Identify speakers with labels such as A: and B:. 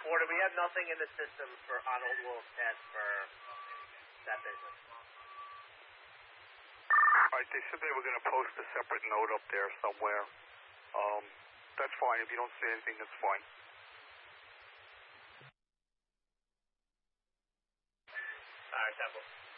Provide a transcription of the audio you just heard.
A: Porter, we have nothing in the system for on Old Wolf Test for that business.
B: All right, they said they were going to post a separate note up there somewhere. That's fine. If you don't see anything, that's fine.
A: All right, Temple.